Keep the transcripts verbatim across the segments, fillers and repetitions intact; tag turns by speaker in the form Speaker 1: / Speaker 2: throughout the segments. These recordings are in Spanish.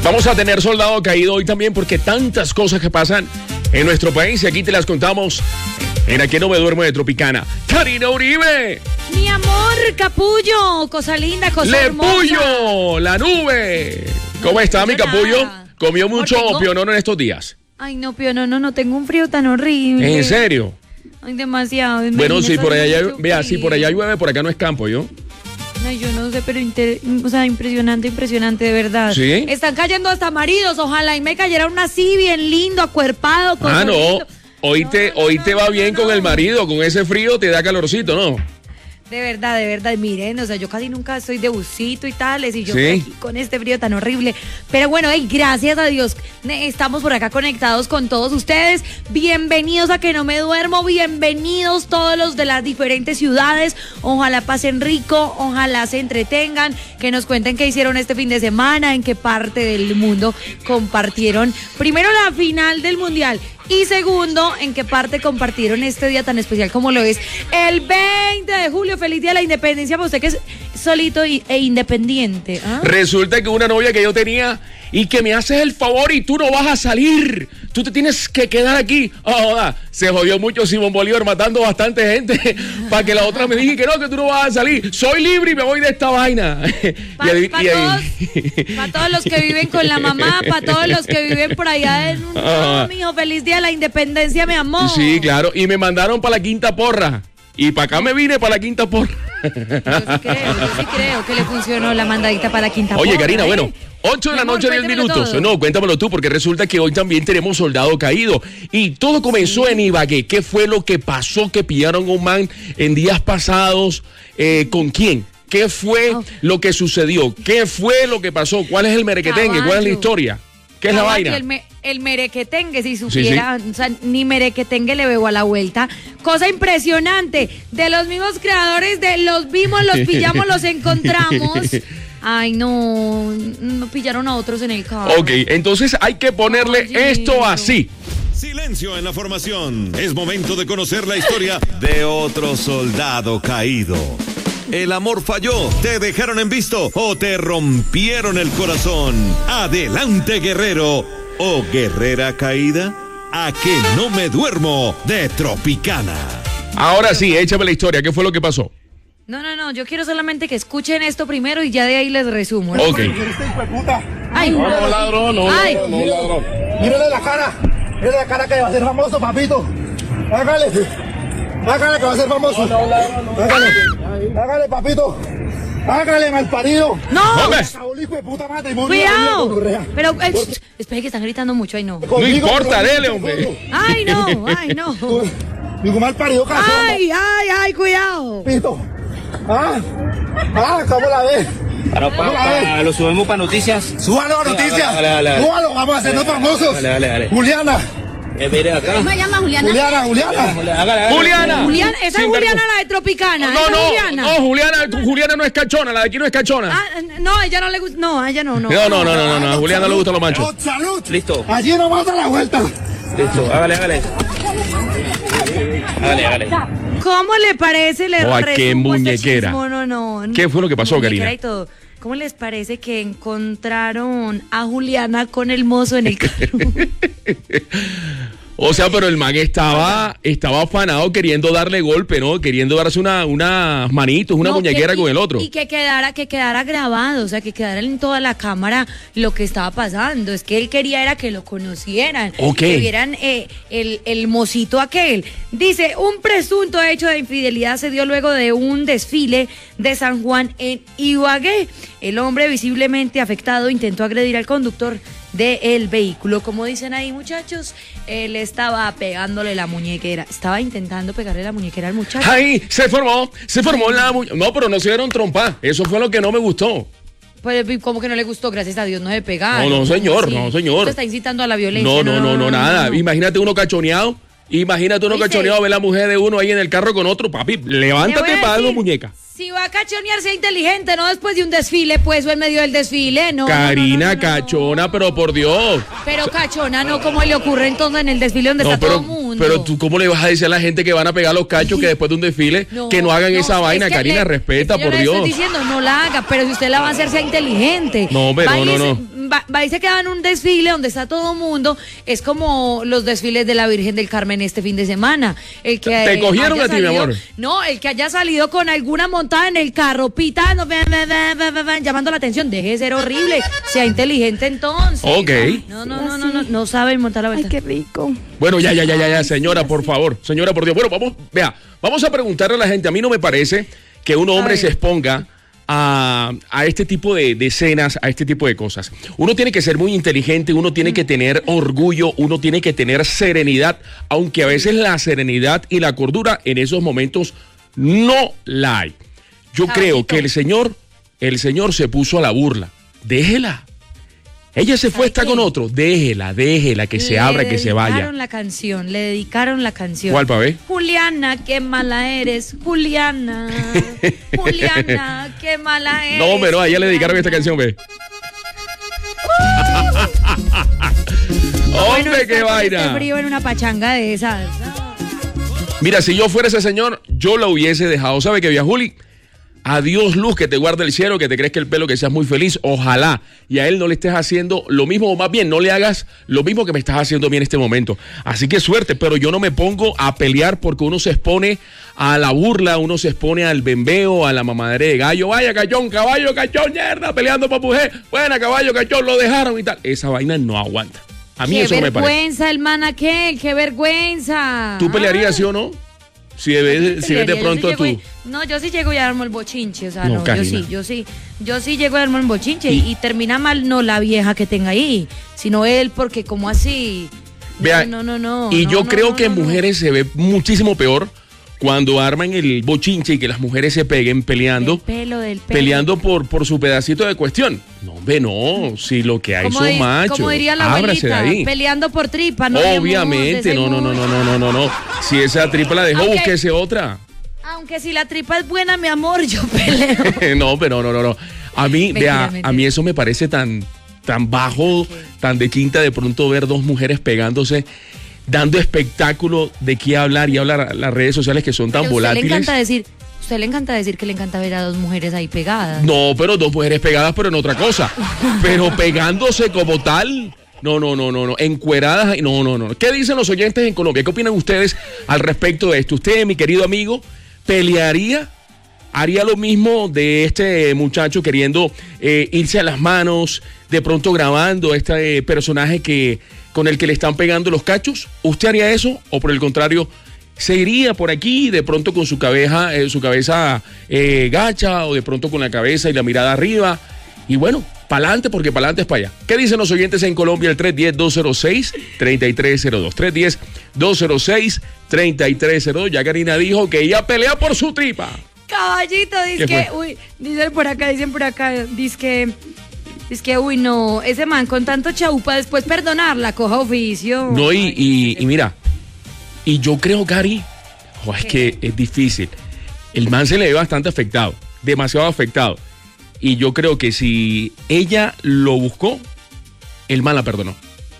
Speaker 1: Vamos a tener soldado caído hoy también porque tantas cosas que pasan en nuestro país y aquí te las contamos en Aquí No Me Duermo de Tropicana. Karina Uribe.
Speaker 2: Mi amor, capullo, cosa linda, cosa hermosa.
Speaker 1: Lepullo, la nube. ¿Cómo
Speaker 2: no
Speaker 1: está mi capullo?
Speaker 2: Nada.
Speaker 1: ¿Comió mucho
Speaker 2: tengo...
Speaker 1: pionono en estos días?
Speaker 2: Ay, no, pionono, no, tengo un frío tan horrible.
Speaker 1: ¿En serio?
Speaker 2: Ay, demasiado.
Speaker 1: Bueno, sí, por allá, vea, sí, por allá llueve, por acá no es campo, ¿yo?
Speaker 2: Ay, yo no sé, pero inter... o sea, impresionante, impresionante, de verdad.
Speaker 1: ¿Sí?
Speaker 2: Están cayendo hasta maridos, ojalá y me cayera uno así, bien lindo, acuerpado.
Speaker 1: Ah, no,
Speaker 2: lindo.
Speaker 1: hoy
Speaker 2: no,
Speaker 1: te,
Speaker 2: no,
Speaker 1: hoy
Speaker 2: no,
Speaker 1: te va
Speaker 2: no,
Speaker 1: bien
Speaker 2: no,
Speaker 1: con
Speaker 2: no.
Speaker 1: el marido, con ese frío te da calorcito, ¿no?
Speaker 2: De verdad, de verdad, miren, o sea, yo casi nunca soy de busito y tales, y yo
Speaker 1: ¿Sí?
Speaker 2: aquí con este frío tan horrible. Pero bueno, hey, gracias a Dios, estamos por acá conectados con todos ustedes. Bienvenidos a Que No Me Duermo, bienvenidos todos los de las diferentes ciudades. Ojalá pasen rico, ojalá se entretengan, que nos cuenten qué hicieron este fin de semana, en qué parte del mundo compartieron primero la final del Mundial. Y segundo, ¿en qué parte compartieron este día tan especial como lo es el veinte de julio? Feliz Día de la Independencia para usted que es solito y, e independiente. ¿Ah?
Speaker 1: Resulta que una novia que yo tenía y que me haces el favor y tú no vas a salir. Tú te tienes que quedar aquí. Oh, ah, se jodió mucho Simón Bolívar matando bastante gente para que la otra me diga que no, que tú no vas a salir. Soy libre y me voy de esta vaina.
Speaker 2: Para pa todos, pa todos los que viven con la mamá, para todos los que viven por allá en un...
Speaker 1: Ah.
Speaker 2: No, mijo, feliz Día de la Independencia, mi amor.
Speaker 1: Sí, claro. Y me mandaron para la Quinta Porra. Y para acá me vine para la Quinta Porra.
Speaker 2: Yo sí creo, yo sí creo que le funcionó la mandadita para la Quinta
Speaker 1: Oye,
Speaker 2: Porra,
Speaker 1: Karina,
Speaker 2: ¿eh?
Speaker 1: bueno, ocho de la
Speaker 2: Mi amor,
Speaker 1: noche, diez
Speaker 2: cuéntamelo
Speaker 1: minutos.
Speaker 2: todo.
Speaker 1: No, cuéntamelo tú, porque resulta que hoy también tenemos soldado caído. Y todo comenzó
Speaker 2: Sí.
Speaker 1: en Ibagué. ¿Qué fue lo que pasó? Que pillaron a un man en días pasados. Eh, ¿Con quién? ¿Qué fue
Speaker 2: Oh.
Speaker 1: lo que sucedió? ¿Qué fue lo que pasó? ¿Cuál es el merequetengue? ¿Cuál es la
Speaker 2: Caballo.
Speaker 1: historia? ¿Qué es la
Speaker 2: Caballo,
Speaker 1: vaina?
Speaker 2: El, me, el merequetengue, si supiera, o sea, ni merequetengue le veo a la vuelta. Cosa impresionante, de los mismos creadores de Los Vimos, Los Pillamos, Los Encontramos. Ay, no, no pillaron a otros en el carro.
Speaker 1: Ok, entonces hay que ponerle
Speaker 2: Ay,
Speaker 1: esto
Speaker 2: lindo.
Speaker 1: así.
Speaker 3: Silencio en la formación. Es momento de conocer la historia de otro soldado caído. El amor falló, te dejaron en visto o te rompieron el corazón. Adelante, guerrero o guerrera caída. A Que No Me Duermo de Tropicana.
Speaker 1: Ahora sí, échame la historia. ¿Qué fue lo que pasó?
Speaker 2: No, no, no, yo quiero solamente que escuchen esto primero y ya de ahí les resumo, ¿no?
Speaker 1: Ok.
Speaker 2: Ay,
Speaker 4: No, no ladrón, no,
Speaker 2: Ay.
Speaker 4: no, no ladrón.
Speaker 5: Mírale la cara, mírale la cara que va a ser famoso, papito. Hágale, hágale que va a ser famoso. Hágale, hágale, papito. Hágale, malparido.
Speaker 2: ¡No!
Speaker 1: Hombre,
Speaker 5: Saúl, hijo de puta matrimonio.
Speaker 2: ¡Cuidado! Pero, eh, sh- espere que están gritando mucho, ay no.
Speaker 1: no importa, dele, hombre.
Speaker 2: ¡Ay no! ¡Ay no!
Speaker 5: Digo, malparido, cazón.
Speaker 2: ¡Ay, ay, ay! ¡Cuidado!
Speaker 5: Papito. Ah, ah, ¿cómo la ves?
Speaker 6: Para,
Speaker 5: ¿Cómo la ves?
Speaker 6: para, lo subimos para noticias.
Speaker 5: Súbalo a noticias.
Speaker 6: Dale, dale, dale.
Speaker 5: Súbalo, vamos a hacernos famosos.
Speaker 6: Dale, dale, dale.
Speaker 5: Juliana,
Speaker 6: Eh, mire acá.
Speaker 7: ¿Cómo se llama Juliana?
Speaker 5: Juliana, Juliana.
Speaker 6: Hágale, hágale.
Speaker 1: Juliana.
Speaker 2: Juliana, esa
Speaker 1: Sin
Speaker 2: es Juliana
Speaker 1: vergüenza.
Speaker 2: la de Tropicana.
Speaker 1: No,
Speaker 2: esa es
Speaker 1: no,
Speaker 2: Juliana.
Speaker 1: no, Juliana, Juliana no es cachona, la de aquí no es cachona.
Speaker 2: Ah, no, a ella no le gusta. No, a ella no, no.
Speaker 1: No, no, no, no, no, no, a Juliana le gustan los machos.
Speaker 5: Salud, salud.
Speaker 6: Listo.
Speaker 5: Allí nomás a la vuelta.
Speaker 6: Listo, hágale, hágale. Hágale, hágale.
Speaker 2: ¿Cómo le parece? Le
Speaker 1: Oh, qué
Speaker 2: resumo este
Speaker 1: muñequera.
Speaker 2: chismo, no, no.
Speaker 1: ¿Qué fue lo que pasó,
Speaker 2: Muñequera
Speaker 1: Karina?
Speaker 2: y todo. ¿Cómo les parece que encontraron a Juliana con el mozo en el carro?
Speaker 1: O sea, pero el man estaba, estaba afanado queriendo darle golpe, ¿no? Queriendo darse una, unas manitos, una
Speaker 2: No,
Speaker 1: muñequera
Speaker 2: que- y-
Speaker 1: con el otro.
Speaker 2: Y que quedara, que quedara grabado, o sea, que quedara en toda la cámara lo que estaba pasando. Es que él quería era que lo conocieran,
Speaker 1: Ok.
Speaker 2: que vieran eh, el, el mocito aquel. Dice, un presunto hecho de infidelidad se dio luego de un desfile de San Juan en Ibagué. El hombre visiblemente afectado intentó agredir al conductor del vehículo. Como dicen ahí, muchachos, él estaba pegándole la muñequera. Estaba intentando pegarle la muñequera al muchacho.
Speaker 1: Ahí se formó, se formó la mu- No, pero no se dieron trompa. Eso fue lo que no me gustó.
Speaker 2: Pues, como que no le gustó, gracias a Dios, no se pegaron.
Speaker 1: No, no, señor,
Speaker 2: ¿Cómo
Speaker 1: no,
Speaker 2: así?
Speaker 1: señor.
Speaker 2: Usted está incitando a la violencia.
Speaker 1: No, no, no, no, nada.
Speaker 2: no.
Speaker 1: Imagínate uno cachoneado. Imagínate uno
Speaker 2: Oíste.
Speaker 1: cachoneado, ve la mujer de uno ahí en el carro con otro. Papi,
Speaker 2: Le voy
Speaker 1: levántate
Speaker 2: a
Speaker 1: para darle
Speaker 2: decir,
Speaker 1: muñeca.
Speaker 2: Si va a cachonear, sea inteligente, no después de un desfile, pues, o en medio del desfile, no.
Speaker 1: Karina,
Speaker 2: no, no, no, no,
Speaker 1: cachona,
Speaker 2: no.
Speaker 1: pero por Dios.
Speaker 2: Pero cachona, no, ¿cómo le ocurre entonces en el desfile donde
Speaker 1: No,
Speaker 2: está
Speaker 1: pero,
Speaker 2: todo el mundo?
Speaker 1: pero tú, ¿cómo le vas a decir a la gente que van a pegar los cachos que después de un desfile que no hagan esa
Speaker 2: es
Speaker 1: vaina?
Speaker 2: que
Speaker 1: Karina,
Speaker 2: le-
Speaker 1: respeta,
Speaker 2: es que yo
Speaker 1: por
Speaker 2: le
Speaker 1: Dios.
Speaker 2: estoy diciendo, no la haga, pero si usted la va a hacer, sea inteligente.
Speaker 1: No, pero no,
Speaker 2: Váyase-
Speaker 1: no, no.
Speaker 2: va, va y se queda en un desfile donde está todo mundo. Es como los desfiles de la Virgen del Carmen este fin de semana. El que
Speaker 1: Te
Speaker 2: eh,
Speaker 1: cogieron
Speaker 2: haya
Speaker 1: a ti, mi
Speaker 2: salido-
Speaker 1: amor.
Speaker 2: No, el que haya salido con alguna montada en el carro, pitando, ve, ve, ve, ve, ve, ve, llamando la atención. Deje de ser horrible. Sea inteligente entonces.
Speaker 1: Ok.
Speaker 2: No, no, no, no, no, no saben montar la
Speaker 4: Ay,
Speaker 2: vuelta.
Speaker 4: qué rico.
Speaker 1: Bueno, ya, ya, ya, ya, ya, señora, por favor. Señora, por Dios. Bueno, vamos, vea, vamos a preguntarle a la gente. A mí no me parece que un hombre
Speaker 2: ver.
Speaker 1: se exponga a, a este tipo de, de escenas, a este tipo de cosas. Uno tiene que ser muy inteligente, uno tiene que tener orgullo, uno tiene que tener serenidad, aunque a veces la serenidad y la cordura en esos momentos no la hay. Yo
Speaker 2: Caballito.
Speaker 1: creo que el señor, el señor se puso a la burla. Déjela. Ella se fue,
Speaker 2: ¿Sabe
Speaker 1: está
Speaker 2: qué?
Speaker 1: con otro. Déjela, déjela, que se
Speaker 2: Le
Speaker 1: abra, que se vaya.
Speaker 2: dedicaron la canción, le dedicaron la canción.
Speaker 1: ¿Cuál, pa' ver?
Speaker 2: Juliana, qué mala eres, Juliana. Juliana, qué mala eres.
Speaker 1: No, hombre, no, a ella le dedicaron esta canción, ve.
Speaker 2: Bueno,
Speaker 1: Hombre,
Speaker 2: estar
Speaker 1: qué
Speaker 2: con
Speaker 1: vaina.
Speaker 2: este frío en una pachanga de esas.
Speaker 1: Mira, si yo fuera ese señor, yo lo hubiese dejado. ¿Sabe qué, vieja Juli? Adiós, luz, que te guarde el cielo, que te crezca el pelo, que seas muy feliz. Ojalá. Y a él no le estés haciendo lo mismo, o más bien, no le hagas lo mismo que me estás haciendo a mí en este momento. Así que suerte, pero yo no me pongo a pelear porque uno se expone a la burla, uno se expone al bembeo, a la mamadera de gallo. Vaya, cachón, caballo, cachón, mierda, peleando para mujer. Buena, caballo, cachón, lo dejaron y tal. Esa vaina no aguanta. A mí
Speaker 2: Qué
Speaker 1: eso no me parece.
Speaker 2: vergüenza, el man aquel, qué vergüenza.
Speaker 1: ¿Tú pelearías, sí o no? Si ves, si ves de
Speaker 2: Pelearía, yo
Speaker 1: pronto
Speaker 2: sí
Speaker 1: a tú.
Speaker 2: llego y- No, yo sí llego y armo el bochinche, o sea,
Speaker 1: No,
Speaker 2: no, yo
Speaker 1: Karina.
Speaker 2: sí, yo sí, yo sí llego y armo el bochinche
Speaker 1: Y-
Speaker 2: y, y termina mal no la vieja que tenga ahí, sino él, porque como así. No,
Speaker 1: Vea,
Speaker 2: no, no, no.
Speaker 1: y
Speaker 2: no,
Speaker 1: yo
Speaker 2: no,
Speaker 1: creo
Speaker 2: no,
Speaker 1: que en
Speaker 2: no, no.
Speaker 1: mujeres se ve muchísimo peor cuando arman el bochinche y que las mujeres se peguen peleando,
Speaker 2: Del pelo, del pelo.
Speaker 1: peleando por, por su pedacito de cuestión. No, hombre, no, si lo que hay
Speaker 2: Como
Speaker 1: son
Speaker 2: di-
Speaker 1: machos.
Speaker 2: Como diría la
Speaker 1: Ábrase de
Speaker 2: abuelita,
Speaker 1: ahí.
Speaker 2: peleando por tripa, no de amor,
Speaker 1: Obviamente,
Speaker 2: de
Speaker 1: no, no, no, no,
Speaker 2: seguro.
Speaker 1: no, no, no, no. Si esa tripa la dejó,
Speaker 2: Aunque-
Speaker 1: búsquese otra.
Speaker 2: Aunque si la tripa es buena, mi amor, yo peleo.
Speaker 1: No, pero no, no, no. A mí,
Speaker 2: Mentira,
Speaker 1: vea,
Speaker 2: mentira.
Speaker 1: a mí eso me parece tan, tan bajo, tan de quinta de pronto ver dos mujeres pegándose, dando espectáculo de qué hablar y hablar las redes sociales que son tan
Speaker 2: Pero a usted le
Speaker 1: volátiles.
Speaker 2: encanta decir, usted le encanta decir que le encanta ver a dos mujeres ahí pegadas.
Speaker 1: No, pero dos mujeres pegadas, pero en otra cosa. Pero pegándose como tal. No, no, no, no, no. Encueradas. No, no, no. ¿Qué dicen los oyentes en Colombia? ¿Qué opinan ustedes al respecto de esto? Usted, mi querido amigo, ¿pelearía? ¿Haría lo mismo de este muchacho queriendo eh, irse a las manos, de pronto grabando este eh, personaje que, con el que le están pegando los cachos? ¿Usted haría eso? ¿O por el contrario, se iría por aquí de pronto con su cabeza, eh, su cabeza eh, gacha, o de pronto con la cabeza y la mirada arriba? Y bueno, para adelante, porque para adelante es para allá. ¿Qué dicen los oyentes en Colombia? El tres uno cero, dos cero seis, tres tres cero dos. tres uno cero, dos cero seis, tres tres cero dos. Ya Karina dijo que ella pelea por su tripa.
Speaker 2: Caballito, dice
Speaker 1: ¿Qué
Speaker 2: que,
Speaker 1: fue?
Speaker 2: uy, dicen por acá, dicen por acá, dice que, dice que, uy, no, ese man con tanto chaupa, después perdonarla, coja oficio.
Speaker 1: No, y,
Speaker 2: Ay,
Speaker 1: y, y mira, y yo creo, Cari, jo, es que es difícil. El man se le ve bastante afectado, demasiado afectado. Y yo creo que si ella lo buscó, el man la perdonó.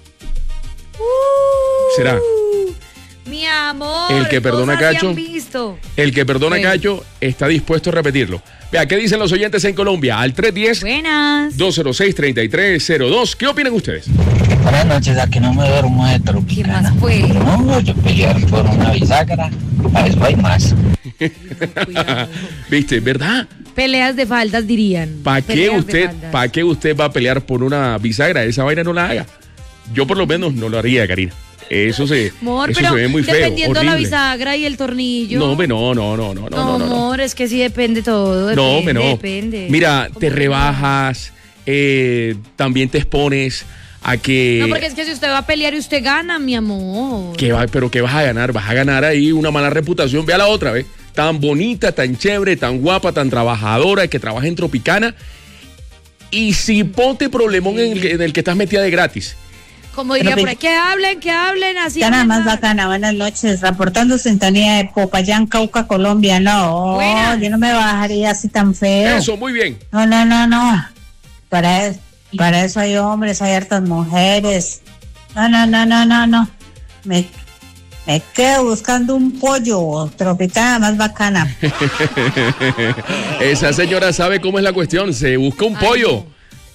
Speaker 2: Uh,
Speaker 1: ¿Será?
Speaker 2: Mi amor.
Speaker 1: El que perdona a
Speaker 2: cosas se
Speaker 1: Cacho.
Speaker 2: han visto.
Speaker 1: El que perdona a
Speaker 2: Bueno.
Speaker 1: Cacho está dispuesto a repetirlo. Vea, ¿qué dicen los oyentes en Colombia? Al tres uno cero,
Speaker 2: Buenas.
Speaker 1: dos cero seis, tres tres cero dos. ¿Qué opinan ustedes?
Speaker 7: Buenas noches, a que no me duermo de
Speaker 2: ¿Qué
Speaker 7: Tropicana.
Speaker 2: más fue?
Speaker 7: No, yo pelear por una bisagra, a eso hay más.
Speaker 2: Cuidado.
Speaker 1: ¿Viste? ¿Verdad?
Speaker 2: Peleas de faldas, dirían.
Speaker 1: ¿Para qué
Speaker 2: Peleas de
Speaker 1: usted,
Speaker 2: faldas.
Speaker 1: para qué usted va a pelear por una bisagra? Esa vaina no la haga. Yo por lo menos no lo haría, Karina. Eso se,
Speaker 2: Amor,
Speaker 1: eso
Speaker 2: pero
Speaker 1: se ve muy feo,
Speaker 2: dependiendo la
Speaker 1: horrible.
Speaker 2: bisagra y el tornillo.
Speaker 1: No, hombre, no, no, no, no, no,
Speaker 2: No,
Speaker 1: no, no, no.
Speaker 2: amor, es que sí depende todo. Depende,
Speaker 1: No, hombre, no.
Speaker 2: Depende.
Speaker 1: Mira,
Speaker 2: ¿Cómo
Speaker 1: te
Speaker 2: que no?
Speaker 1: rebajas, eh, también te expones a que...
Speaker 2: No, porque es que si usted va a pelear y usted gana, mi amor.
Speaker 1: ¿Qué va, pero ¿qué vas a ganar? Vas a ganar ahí una mala reputación. Ve a la otra, ¿ves? Tan bonita, tan chévere, tan guapa, tan trabajadora, que trabaja en Tropicana. Y si ponte problemón en el, que- en el que estás metida de gratis.
Speaker 2: Como diría
Speaker 4: Pero
Speaker 2: por ahí, que hablen, que hablen, así.
Speaker 4: Ya nada más
Speaker 2: hablan.
Speaker 4: bacana, buenas noches, reportando sintonía de Popayán, Cauca, Colombia. No,
Speaker 2: Buenas.
Speaker 4: yo no me bajaría así tan feo.
Speaker 1: Eso, muy bien.
Speaker 4: No, no, no, no. Para, es- para eso hay hombres, hay hartas mujeres. No, no, no, no, no, no. Me, me quedo buscando un pollo, Tropicana más bacana.
Speaker 1: Esa señora sabe cómo es la cuestión. Se busca un
Speaker 2: Ay,
Speaker 1: pollo.
Speaker 2: no.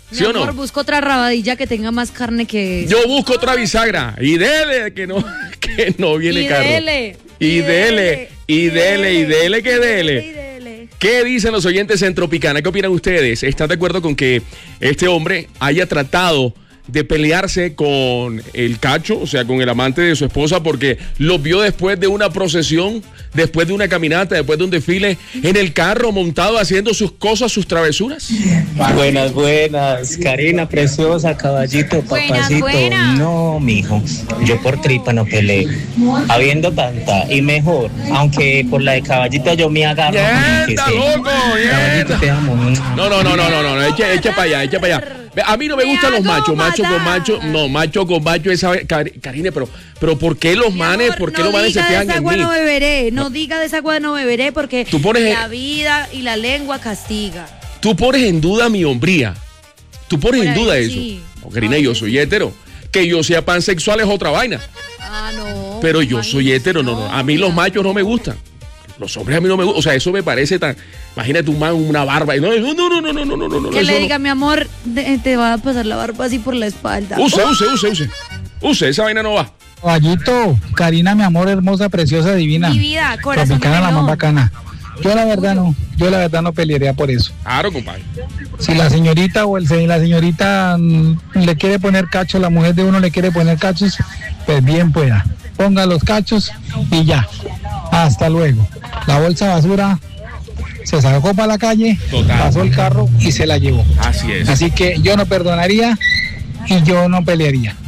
Speaker 1: ¿Sí o no?
Speaker 2: Amor, busco otra rabadilla que tenga más carne que esa.
Speaker 1: Yo busco otra bisagra y dele que no, que no viene
Speaker 2: Y
Speaker 1: carro.
Speaker 2: dele,
Speaker 1: Y
Speaker 2: y
Speaker 1: dele,
Speaker 2: dele,
Speaker 1: y dele, y dele que
Speaker 2: y
Speaker 1: dele.
Speaker 2: dele.
Speaker 1: ¿Qué dicen los oyentes en Tropicana? ¿Qué opinan ustedes? ¿Están de acuerdo con que este hombre haya tratado de pelearse con el cacho, o sea, con el amante de su esposa, porque lo vio después de una procesión, después de una caminata, después de un desfile, en el carro montado haciendo sus cosas, sus travesuras?
Speaker 8: Buenas, buenas, Karina, preciosa, caballito,
Speaker 2: Buenas,
Speaker 8: papacito.
Speaker 2: buenas.
Speaker 8: No, mijo, yo por tripa no peleo. Habiendo tanta y mejor, aunque por la de caballito yo me agarro. que
Speaker 1: ¡Mierda,
Speaker 8: sé.
Speaker 1: loco!
Speaker 8: Caballito,
Speaker 1: ¡Mierda!
Speaker 8: te amo.
Speaker 1: No, no, no, no, no, no, no, echa, echa para allá, echa para allá. A mí no me
Speaker 2: Me
Speaker 1: gustan los
Speaker 2: hago
Speaker 1: machos, macho con
Speaker 2: matar.
Speaker 1: macho, no, macho con macho, esa Car- Karine, pero, pero ¿por qué los
Speaker 2: Mi
Speaker 1: manes,
Speaker 2: amor,
Speaker 1: por qué
Speaker 2: no
Speaker 1: los manes se
Speaker 2: diga
Speaker 1: fijan
Speaker 2: de esa
Speaker 1: en
Speaker 2: agua
Speaker 1: mí?
Speaker 2: no beberé, no, diga de esa agua no beberé porque
Speaker 1: Tú pones-
Speaker 2: la vida y la lengua castiga.
Speaker 1: Tú pones en duda mi hombría. Tú pones
Speaker 2: Por
Speaker 1: en
Speaker 2: ahí
Speaker 1: duda
Speaker 2: sí.
Speaker 1: eso. No, Karina,
Speaker 2: Ay,
Speaker 1: yo
Speaker 2: sí.
Speaker 1: soy hétero. Que yo sea pansexual es otra vaina.
Speaker 2: Ah, no.
Speaker 1: Pero yo soy
Speaker 2: imagínese,
Speaker 1: hétero, no, no. A mí los
Speaker 2: mi
Speaker 1: machos no me gustan. Los hombres a mí no me gustan. O sea, eso me parece tan. Imagínate un man, una barba. y No, no, no, no, no, no, no, no, no.
Speaker 2: Que
Speaker 1: eso
Speaker 2: le
Speaker 1: no.
Speaker 2: diga, mi amor, de- te va a pasar la barba así por la espalda.
Speaker 1: Use, use, use, use. Use, esa vaina no va.
Speaker 9: Caballito, Karina, mi amor, hermosa, preciosa, divina.
Speaker 2: Mi vida, corazón de
Speaker 9: Tropicana, la más
Speaker 2: melón.
Speaker 9: bacana. Yo la verdad no, yo la verdad no pelearía por eso.
Speaker 1: Claro, compadre.
Speaker 9: Si la señorita o el se- la señorita mm, le quiere poner cachos, la mujer de uno le quiere poner cachos, pues bien pueda. Ponga los cachos y ya. Hasta luego. La bolsa de basura se sacó para la calle,
Speaker 1: Total.
Speaker 9: pasó el carro y se la llevó.
Speaker 1: Así es.
Speaker 9: Así que yo no perdonaría y yo no pelearía.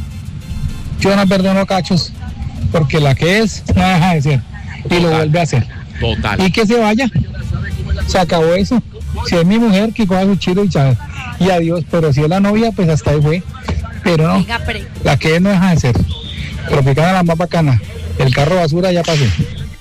Speaker 9: Yo no perdono cachos porque la que es no deja de ser y lo
Speaker 1: Total.
Speaker 9: vuelve a hacer.
Speaker 1: Total.
Speaker 9: Y que se vaya. Se acabó eso. Si es mi mujer, que coja su chiro y chao. Y adiós. Pero si es la novia, pues hasta ahí fue. Pero no,
Speaker 2: Venga, pre.
Speaker 9: la que es no deja de ser. Tropicana, la más bacana. El carro basura ya pasó.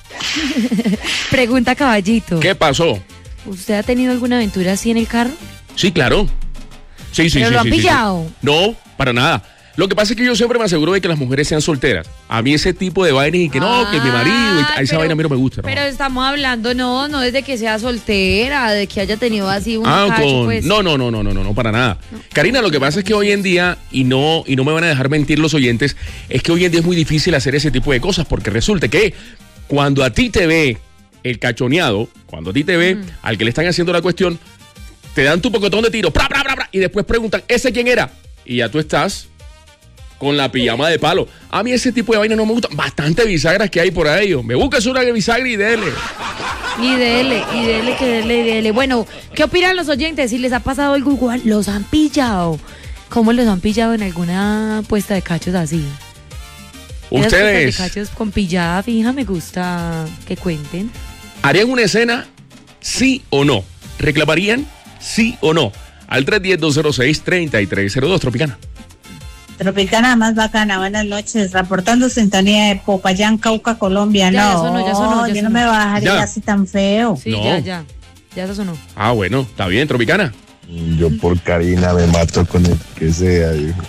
Speaker 2: Pregunta, caballito.
Speaker 1: ¿Qué pasó?
Speaker 2: ¿Usted ha tenido alguna aventura así en el carro?
Speaker 1: Sí, claro. Sí, sí,
Speaker 2: ¿Pero
Speaker 1: sí.
Speaker 2: lo han
Speaker 1: sí, sí, sí.
Speaker 2: pillado?
Speaker 1: No, para nada. Lo que pasa es que yo siempre me aseguro de que las mujeres sean solteras. A mí ese tipo de vainas y que no, que mi marido, y
Speaker 2: Ay,
Speaker 1: esa
Speaker 2: pero-
Speaker 1: vaina a mí no me gusta. ¿no?
Speaker 2: Pero estamos hablando, no, no desde que sea soltera, de que haya tenido así un
Speaker 1: Ah,
Speaker 2: cacho,
Speaker 1: con-
Speaker 2: pues.
Speaker 1: No, no, no, no, no, no, no, para nada. Karina, lo que pasa es que hoy en día, y no, y no me van a dejar mentir los oyentes, es que hoy en día es muy difícil hacer ese tipo de cosas, porque resulta que cuando a ti te ve el cachoneado, cuando a ti te ve al que le están haciendo la cuestión, te dan tu pocotón de tiro, ¡pra, pra, pra, pra! Y después preguntan, ¿ese quién era? Y ya tú estás con la pijama de palo. A mí ese tipo de vaina no me gusta. Bastante bisagras que hay por ahí. Me buscas una bisagra y dele.
Speaker 2: Y dele, y dele, que dele, y dele. Bueno, ¿qué opinan los oyentes? Si les ha pasado algo igual, ¿los han pillado? ¿Cómo los han pillado en alguna puesta de cachos así? Esas puestas
Speaker 1: Ustedes
Speaker 2: de cachos con pillada fija, me gusta que cuenten.
Speaker 1: ¿harían una escena sí o no? ¿Reclamarían sí o no? Al tres uno cero, dos cero seis, tres tres cero dos, Tropicana.
Speaker 4: Tropicana más bacana, buenas noches. Reportando sintonía de Popayán, Cauca, Colombia.
Speaker 2: Ya, ya
Speaker 4: no,
Speaker 2: sonó, ya sonó, ya
Speaker 4: yo no
Speaker 2: sonó.
Speaker 4: me bajaría
Speaker 1: Ya.
Speaker 4: así tan feo.
Speaker 2: Sí,
Speaker 1: No.
Speaker 2: ya, ya. Ya se sonó.
Speaker 1: Ah, bueno, está bien, Tropicana.
Speaker 10: Yo por Karina me mato con el que sea, hijo.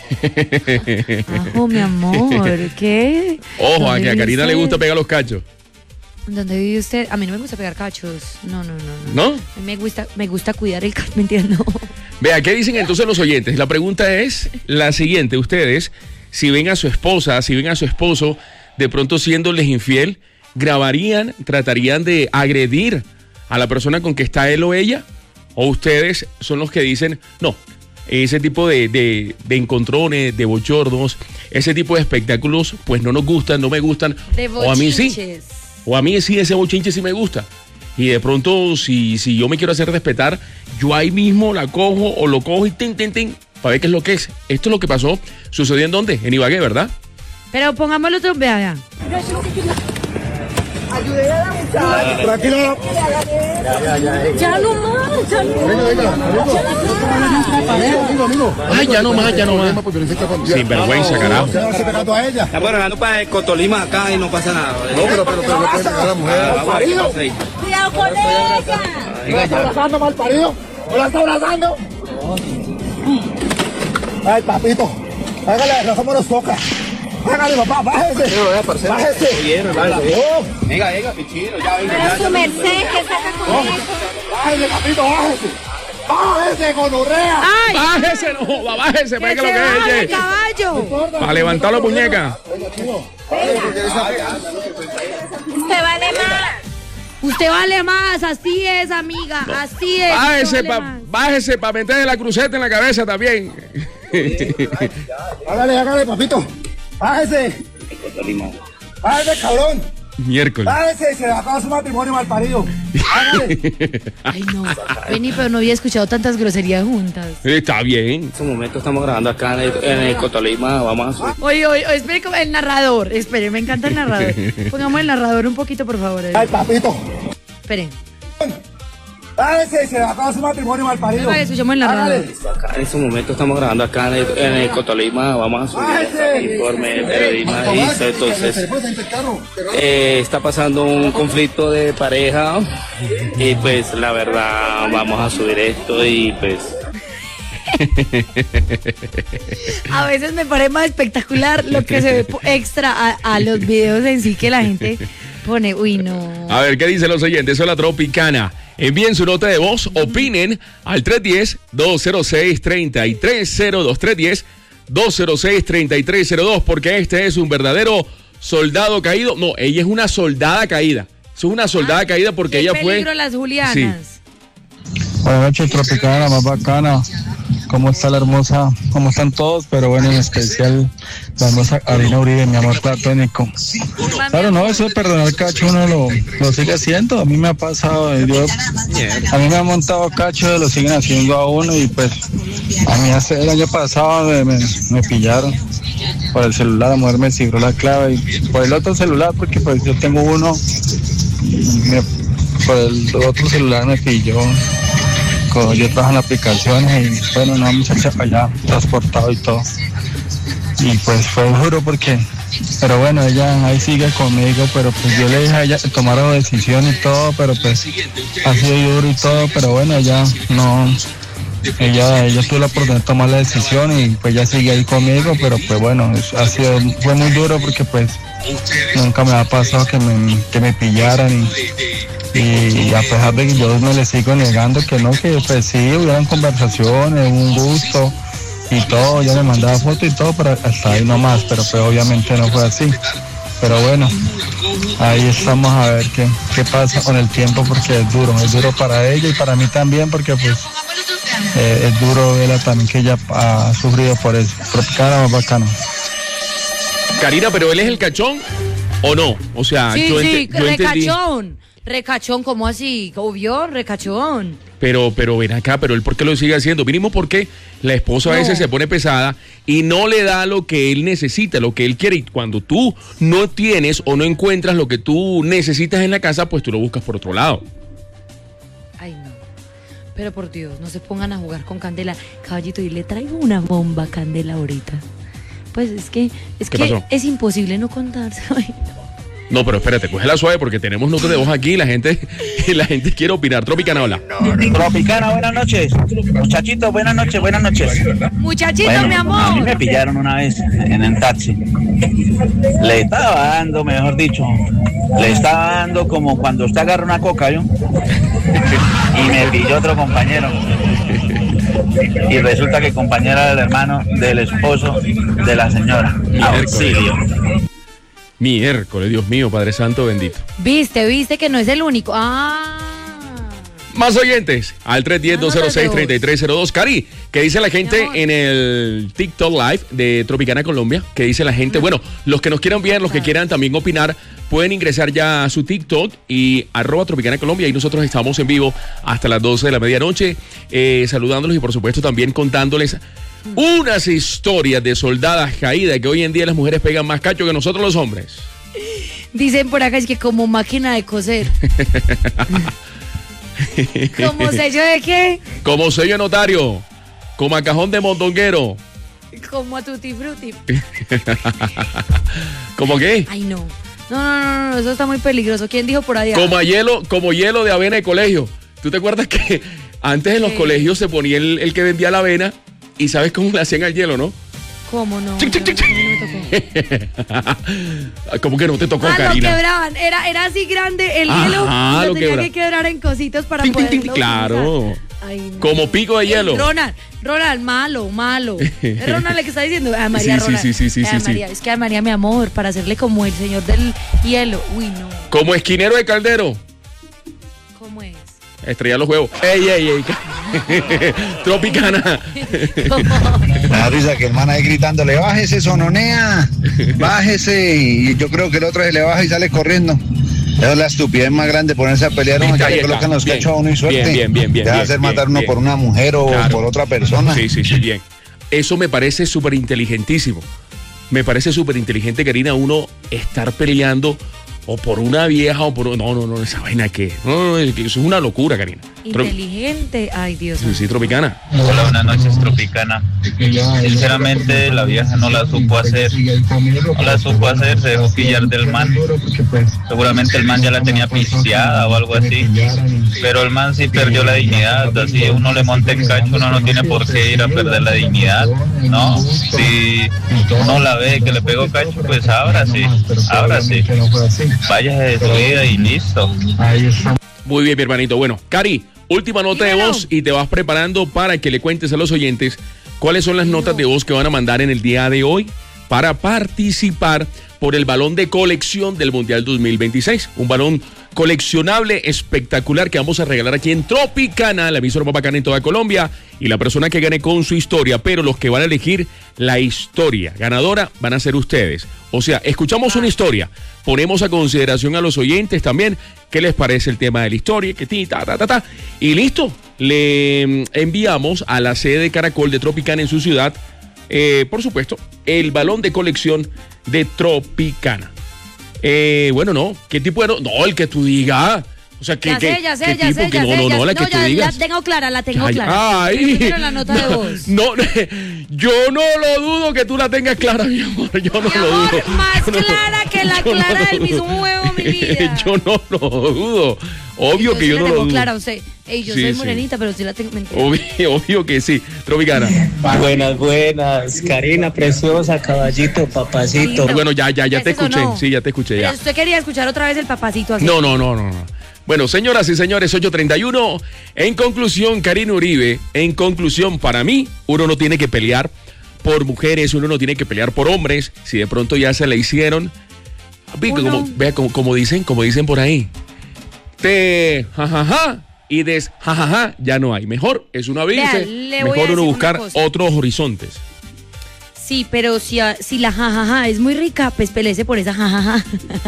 Speaker 2: Ajo, mi amor, ¿qué?
Speaker 1: Ojo, a
Speaker 2: ¿Dónde
Speaker 1: que a
Speaker 2: vive
Speaker 1: Karina le
Speaker 2: usted?
Speaker 1: gusta pegar los cachos.
Speaker 2: ¿Dónde vive usted? A mí no me gusta pegar cachos. No, no, no. no.
Speaker 1: ¿No?
Speaker 2: A mí me gusta, me gusta cuidar el cacho, ¿me entiendes? No.
Speaker 1: Vea, ¿qué dicen entonces los oyentes? La pregunta es la siguiente. Ustedes, si ven a su esposa, si ven a su esposo, de pronto siéndoles infiel, ¿grabarían, tratarían de agredir a la persona con que está él o ella? ¿O ustedes son los que dicen, no, ese tipo de, de, de encontrones, de bochornos, ese tipo de espectáculos, pues no nos gustan, no me gustan?
Speaker 2: De
Speaker 1: O a mí sí.
Speaker 2: bochinches.
Speaker 1: O a mí sí, ese bochinche sí me gusta. Y de pronto, si, si yo me quiero hacer respetar, yo ahí mismo la cojo o lo cojo y tin, tin, tin, para ver qué es lo que es. Esto es lo que pasó. ¿Sucedió en dónde? En Ibagué, ¿verdad?
Speaker 2: Pero pongámoslo otro, vea, vea.
Speaker 5: Tranquilo.
Speaker 2: Ya no más, ya no
Speaker 5: Venga, venga. Amigo, amigo.
Speaker 1: Ay, ya no más, ya no más. Sin vergüenza, carajo.
Speaker 5: Se va a hacer pegando a ella.
Speaker 6: Estamos hablando para el Cotolima acá y no pasa nada.
Speaker 5: No, pero, pero, pero, no puede pegar a la mujer.
Speaker 6: Vamos a ver qué pasa ahí.
Speaker 2: Cuidado con ella.
Speaker 5: ¿No la está abrazando, mal parido? ¿No la está abrazando? Ay, papito. Hágale, rozamos los toca. Hágale, papá, bájese. Bájese. Oh,
Speaker 6: Venga, venga, pichino, ya venga. ya,
Speaker 2: Su
Speaker 6: ya.
Speaker 2: merced, ¿qué saca con eso?
Speaker 5: bájese, papito, bájese. ¡Bájese, gonorrea!
Speaker 2: ¡Ay!
Speaker 1: Bájese, no, va, bájese,
Speaker 2: ¡Que
Speaker 1: para que
Speaker 2: se
Speaker 1: lo que
Speaker 2: baje,
Speaker 1: es.
Speaker 2: caballo!
Speaker 1: Para levantar la muñeca.
Speaker 11: Usted vale más.
Speaker 2: Usted vale más, así es, amiga, así es.
Speaker 1: Bájese
Speaker 2: usted vale
Speaker 1: para
Speaker 2: más.
Speaker 1: bájese pa meterle la cruceta en la cabeza también.
Speaker 5: Hágale, hágale, papito. Bájese. Bájese, cabrón.
Speaker 1: Miércoles.
Speaker 5: Bájese, se le acaba su matrimonio mal parido. Hágale.
Speaker 2: Ay, no. Vení, pero no había escuchado tantas groserías juntas.
Speaker 1: Está bien.
Speaker 6: En este momento estamos grabando acá en el, en el Cotolima. Vamos a subir.
Speaker 2: Oye, oye, oye, espere, como el narrador. Espere, me encanta el narrador. Pongamos el narrador un poquito, por favor.
Speaker 5: Ay, papito.
Speaker 2: Esperen.
Speaker 5: Bájese, se le acaba su matrimonio mal parido.
Speaker 2: Vale, escuchamos el narrador.
Speaker 5: Hágale.
Speaker 6: Acá en este momento estamos grabando acá en el, en el Cotolima. Vamos a subir
Speaker 5: Bájese.
Speaker 6: informe de periodismo. Y
Speaker 5: Bájese,
Speaker 6: entonces
Speaker 5: se le puede sentar el carro.
Speaker 6: eh, está pasando un conflicto de pareja. Y pues la verdad vamos a subir esto y pues...
Speaker 2: A veces me parece más espectacular lo que se ve po- extra a, a los videos en sí que la gente pone. Uy, no.
Speaker 1: A ver, ¿qué dicen los oyentes? Soy la Tropicana. Envíen su nota de voz, opinen al tres uno cero, dos cero seis, tres tres cero dos. tres uno cero, dos cero seis, tres tres cero dos, porque este es un verdadero soldado caído. No, ella es una soldada caída. Es una soldada
Speaker 2: Ah,
Speaker 1: caída porque
Speaker 2: qué
Speaker 1: ella fue...
Speaker 2: peligro las Julianas.
Speaker 1: Sí.
Speaker 9: Buenas noches, Tropicana, la más bacana. ¿Cómo está la hermosa? ¿Cómo están todos? Pero bueno, en especial la hermosa Karina Uribe, mi amor platónico. Claro, no, eso de perdonar cacho uno lo, lo sigue haciendo. A mí me ha pasado, eh, yo, a mí me han montado cacho, lo siguen haciendo a uno y pues a mí hace el año pasado me, me, me pillaron por el celular, la mujer me cifró la clave y por el otro celular, porque pues yo tengo uno, y me, por el otro celular me pilló. Yo trabajo en aplicaciones y bueno, una muchacha para allá, transportado y todo. Y pues fue duro porque, pero bueno, ella ahí sigue conmigo, pero pues yo le dije a ella que tomara decisión y todo, pero pues ha sido duro y todo, pero bueno, ella no, ella, ella tuvo la oportunidad de tomar la decisión y pues ella sigue ahí conmigo, pero pues bueno, ha sido, fue muy duro porque pues nunca me ha pasado que me, que me pillaran y... Y a pesar de que yo me le sigo negando que no, que pues sí, hubieran conversaciones, un gusto y todo, yo le mandaba fotos y todo, pero hasta ahí nomás, pero pues obviamente no fue así. Pero bueno, ahí estamos a ver qué, qué pasa con el tiempo porque es duro, es duro para ella y para mí también porque pues eh, es duro verla también que ella ha sufrido por eso. Tropicana, más bacano.
Speaker 1: Karina, pero él es el cachón o no? O sea,
Speaker 2: Sí,
Speaker 1: yo,
Speaker 2: sí,
Speaker 1: ente- yo entendí.
Speaker 2: recachón. Recachón, ¿cómo así? ¿Obvio? Recachón.
Speaker 1: Pero, pero ven acá, pero él ¿por qué lo sigue haciendo? Mínimo porque la esposa a
Speaker 2: No.
Speaker 1: veces se pone pesada y no le da lo que él necesita, lo que él quiere. Y cuando tú no tienes o no encuentras lo que tú necesitas en la casa, pues tú lo buscas por otro lado.
Speaker 2: Ay, no. Pero por Dios, no se pongan a jugar con Candela. Caballito, y le traigo una bomba a Candela ahorita. Pues es que, es
Speaker 1: ¿Qué
Speaker 2: que
Speaker 1: pasó?
Speaker 2: es imposible no contarse. Ay, no.
Speaker 1: No, pero espérate, cógela suave porque tenemos notas de voz aquí y la gente, y la gente quiere opinar. Tropicana, hola.
Speaker 8: Tropicana, buenas noches. Muchachitos, buenas noches, buenas noches.
Speaker 2: Muchachito,
Speaker 8: Bueno,
Speaker 2: mi amor.
Speaker 8: a mí me pillaron una vez en el taxi. Le estaba dando, mejor dicho, le estaba dando como cuando usted agarra una coca, ¿yo? Y me pilló otro compañero. Y resulta que el compañero era el hermano del esposo de la señora. Auxilio.
Speaker 1: Miércoles, Dios mío, Padre Santo bendito.
Speaker 2: Viste, viste que no es el único. Ah.
Speaker 1: Más oyentes, al tres uno cero, dos cero seis, tres tres cero dos. Cari, ¿qué dice la gente en el TikTok Live de Tropicana Colombia? ¿Qué dice la gente? Bueno, los que nos quieran ver, los que quieran también opinar, pueden ingresar ya a su TikTok y arroba Tropicana Colombia. Y nosotros estamos en vivo hasta las doce de la medianoche, eh, saludándolos y por supuesto también contándoles unas historias de soldadas caídas, que hoy en día las mujeres pegan más cacho que nosotros los hombres.
Speaker 2: Dicen por acá es que como máquina de coser. ¿Como sello de qué?
Speaker 1: Como sello de notario, como a cajón de mondonguero.
Speaker 2: Como a Tutti Frutti.
Speaker 1: ¿Cómo qué?
Speaker 2: Ay, no. No, no, no, no, eso está muy peligroso. ¿Quién dijo por allá?
Speaker 1: Como a hielo, como hielo de avena de colegio. ¿Tú te acuerdas que antes en los
Speaker 2: Sí.
Speaker 1: colegios se ponía el, el que vendía la avena y sabes cómo le hacían al hielo, no?
Speaker 2: ¿Cómo no?
Speaker 1: Chic, chic, chic, chic.
Speaker 2: A mí no me tocó.
Speaker 1: ¿Cómo que no te tocó,
Speaker 2: Ah, lo
Speaker 1: Karina?
Speaker 2: quebraban. Era, era así grande el
Speaker 1: Ajá,
Speaker 2: hielo y
Speaker 1: lo
Speaker 2: lo tenía
Speaker 1: quebra-
Speaker 2: que quebrar en cositos para
Speaker 1: Tin, tin,
Speaker 2: poderlo
Speaker 1: tin, claro.
Speaker 2: utilizar. Ay, no.
Speaker 1: Como pico de hielo.
Speaker 2: Ronald, Ronald, malo, malo. Es Ronald el que está diciendo. Ah, María,
Speaker 1: Sí, sí,
Speaker 2: Ronald.
Speaker 1: sí, sí, sí,
Speaker 2: Ah,
Speaker 1: sí, sí.
Speaker 2: María, es que a María, mi amor, para hacerle como el señor del hielo. Uy, no.
Speaker 1: Como esquinero de caldero.
Speaker 2: ¿Cómo es?
Speaker 1: Estrella los huevos. ¡Ey, ey, ey! Tropicana.
Speaker 12: Me da risa que el man ahí gritándole, bájese, sononea, bájese. Y yo creo que el otro se le baja y sale corriendo. Esa es la estupidez más grande, ponerse a pelear uno,
Speaker 1: Está
Speaker 12: ya
Speaker 1: ahí,
Speaker 12: le
Speaker 1: está.
Speaker 12: colocan los
Speaker 1: Bien,
Speaker 12: cachos a uno y suerte.
Speaker 1: bien, bien, bien, bien,
Speaker 12: Te va a
Speaker 1: bien,
Speaker 12: hacer
Speaker 1: bien,
Speaker 12: matar uno
Speaker 1: bien.
Speaker 12: por una mujer o
Speaker 1: Claro.
Speaker 12: por otra persona.
Speaker 1: Sí, sí, sí, bien. Eso me parece súper inteligentísimo. Me parece súper inteligente, Karina, uno estar peleando o por una vieja o por... No, no, no, esa vaina que... No, no, eso es una locura, Karina. Tro-
Speaker 2: Inteligente. Ay, Dios
Speaker 1: Sí,
Speaker 2: mío.
Speaker 1: sí, Tropicana.
Speaker 8: Hola, buenas noches, Tropicana. Sinceramente, la vieja no la supo hacer. No la supo hacer, se dejó pillar del man. Seguramente el man ya la tenía pisteada o algo así. Pero el man sí perdió la dignidad. Así uno le monta el cacho, uno no tiene por qué ir a perder la dignidad, ¿no? Si uno la ve que le pegó cacho, pues ahora sí, ahora sí. Váyase de su vida y listo.
Speaker 1: Muy bien, mi hermanito. Bueno, Cari, última nota de
Speaker 2: Dímelo.
Speaker 1: voz y te vas preparando para que le cuentes a los oyentes cuáles son las notas de voz que van a mandar en el día de hoy para participar por el balón de colección del Mundial dos mil veintiséis. Un balón coleccionable espectacular que vamos a regalar aquí en Tropicana, la emisora más bacana en toda Colombia, y la persona que gane con su historia, pero los que van a elegir la historia ganadora van a ser ustedes. O sea, escuchamos una historia, ponemos a consideración a los oyentes también qué les parece el tema de la historia, que ti, ta, ta, ta, ta, y listo, le enviamos a la sede de Caracol de Tropicana en su ciudad, eh, por supuesto, el balón de colección de Tropicana. Eh, bueno, no, ¿qué tipo de... No, no, el que tú digas. O sea, ¿qué,
Speaker 2: Ya
Speaker 1: qué,
Speaker 2: sé, ya sé,
Speaker 1: qué
Speaker 2: ya
Speaker 1: tipo?
Speaker 2: sé,
Speaker 1: Que
Speaker 2: ya
Speaker 1: no,
Speaker 2: sé.
Speaker 1: no,
Speaker 2: ya
Speaker 1: no,
Speaker 2: sé.
Speaker 1: la que tú
Speaker 2: ya
Speaker 1: digas.
Speaker 2: la tengo clara, la tengo
Speaker 1: Ay,
Speaker 2: clara.
Speaker 1: ay.
Speaker 2: Pero primero la nota de voz.
Speaker 1: No, no, yo no lo dudo que tú la tengas clara, mi amor. Yo no
Speaker 2: Mi
Speaker 1: lo
Speaker 2: amor,
Speaker 1: dudo.
Speaker 2: más
Speaker 1: Yo no-
Speaker 2: clara que la
Speaker 1: yo no
Speaker 2: clara
Speaker 1: lo
Speaker 2: del mismo
Speaker 1: dudo.
Speaker 2: huevo, mi vida.
Speaker 1: Yo no lo dudo. Obvio que
Speaker 2: sí
Speaker 1: yo
Speaker 2: la
Speaker 1: no lo
Speaker 2: tengo
Speaker 1: dudo.
Speaker 2: clara, o sea, ey, yo
Speaker 1: Sí,
Speaker 2: soy
Speaker 1: sí.
Speaker 2: morenita, pero sí la tengo mentira.
Speaker 1: Obvio, obvio que sí. Tropicana.
Speaker 13: Buenas, buenas. Karina, preciosa, caballito, papacito.
Speaker 2: Lindo.
Speaker 1: Bueno, ya, ya, ya te
Speaker 2: Ese sonó.
Speaker 1: escuché. Sí, ya te escuché,
Speaker 2: Pero
Speaker 1: ya.
Speaker 2: usted quería escuchar otra vez el papacito así.
Speaker 1: No, no, no, no, no. Bueno, señoras y señores, ocho treinta y uno. En conclusión, Karina Uribe, en conclusión, para mí, uno no tiene que pelear por mujeres, uno no tiene que pelear por hombres. Si de pronto ya se le hicieron, vi,
Speaker 2: Uno.
Speaker 1: como, vea, como, como dicen, como dicen por ahí, te jajaja y des jajaja ya no hay. Mejor es uno abrirse,
Speaker 2: Vea, le voy a
Speaker 1: mejor
Speaker 2: decir
Speaker 1: uno
Speaker 2: una
Speaker 1: buscar
Speaker 2: cosa.
Speaker 1: otros horizontes.
Speaker 2: Sí, pero si, a- si la jajaja es muy rica, pues pelece por esa jajaja.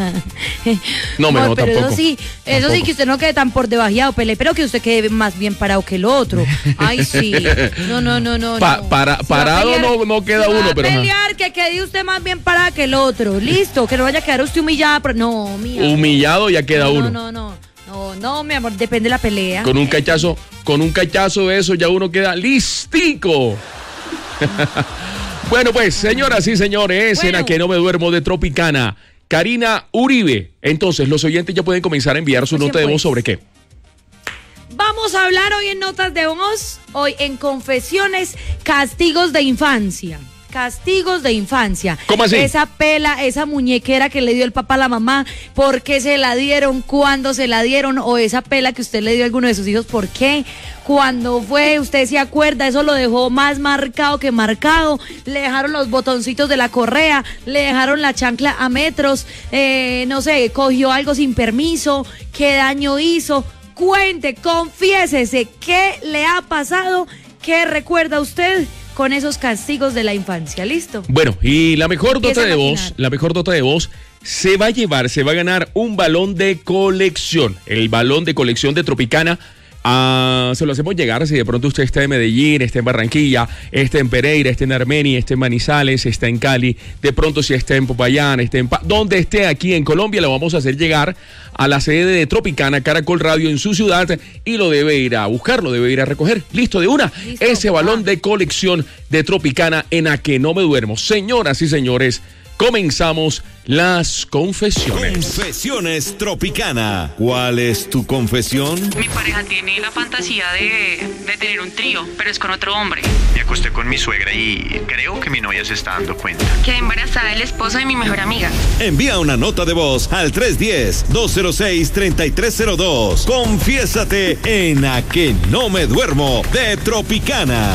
Speaker 1: No,
Speaker 2: Amor,
Speaker 1: no,
Speaker 2: pero
Speaker 1: tampoco.
Speaker 2: eso sí, eso sí
Speaker 1: Tampoco.
Speaker 2: que usted no quede tan por debajeado, pele, pero que usted quede más bien parado que el otro. Ay, sí. No, no, no, no.
Speaker 1: Pa-
Speaker 2: no.
Speaker 1: para-
Speaker 2: Si va a
Speaker 1: parado
Speaker 2: pelear-
Speaker 1: no- no queda
Speaker 2: si va
Speaker 1: uno,
Speaker 2: a
Speaker 1: pero ajá.
Speaker 2: pelear, que quede usted más bien parada que el otro. Listo, que no vaya a quedar usted humillada. Pero no, mía.
Speaker 1: Humillado ya queda
Speaker 2: no,
Speaker 1: uno.
Speaker 2: No, no, no. No, no, mi amor, depende de la pelea.
Speaker 1: Con un cachazo, con un cachazo de eso ya uno queda listico. Bueno, pues, señoras y señores,
Speaker 2: Bueno.
Speaker 1: en A Que No Me Duermo de Tropicana, Karina Uribe. Entonces, los oyentes ya pueden comenzar a enviar su
Speaker 2: Pues
Speaker 1: nota de
Speaker 2: bien,
Speaker 1: voz
Speaker 2: pues.
Speaker 1: sobre qué.
Speaker 2: Vamos a hablar hoy en Notas de Voz, hoy en Confesiones, castigos de infancia. Castigos de infancia.
Speaker 1: ¿Cómo así?
Speaker 2: Esa pela, esa muñequera que le dio el papá a la mamá, ¿por qué se la dieron? ¿Cuándo se la dieron? O esa pela que usted le dio a alguno de sus hijos, ¿por qué? Cuando fue, usted se acuerda, eso lo dejó más marcado que marcado. Le dejaron los botoncitos de la correa, le dejaron la chancla a metros, eh, no sé, cogió algo sin permiso, ¿qué daño hizo? Cuente, confiésese, ¿qué le ha pasado? ¿Qué recuerda usted con esos castigos de la infancia? ¿Listo?
Speaker 1: Bueno, y la mejor
Speaker 2: Empieza
Speaker 1: nota de
Speaker 2: a
Speaker 1: voz,
Speaker 2: maquinar.
Speaker 1: la mejor nota de voz se va a llevar, se va a ganar un balón de colección. El balón de colección de Tropicana. Ah, se lo hacemos llegar si de pronto usted está en Medellín, está en Barranquilla, está en Pereira, está en Armenia, está en Manizales, está en Cali, de pronto si está en Popayán, está en Pa- donde esté aquí en Colombia, lo vamos a hacer llegar a la sede de Tropicana, Caracol Radio en su ciudad, y lo debe ir a buscar, lo debe ir a recoger. Listo, de una,
Speaker 2: Listo,
Speaker 1: ese
Speaker 2: papá.
Speaker 1: balón de colección de Tropicana en A Que No Me Duermo. Señoras y señores, comenzamos las confesiones.
Speaker 3: Confesiones Tropicana. ¿Cuál es tu confesión?
Speaker 14: Mi pareja tiene la fantasía de, de tener un trío, pero es con otro hombre.
Speaker 15: Me acosté con mi suegra y creo que mi novia se está dando cuenta.
Speaker 14: Quedé embarazada del esposo de mi mejor amiga.
Speaker 3: Envía una nota de voz al tres uno cero, dos cero seis, tres tres cero dos. Confiésate en A Que No Me Duermo de Tropicana.